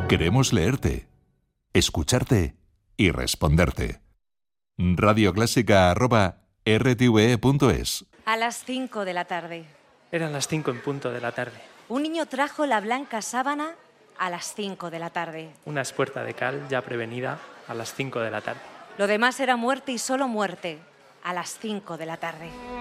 Queremos leerte, escucharte y responderte. radioclásica@rtve.es. A las 5 de la tarde. Eran las 5 en punto de la tarde. Un niño trajo la blanca sábana a las 5 de la tarde. Una espuerta de cal ya prevenida a las 5 de la tarde. Lo demás era muerte y solo muerte a las 5 de la tarde.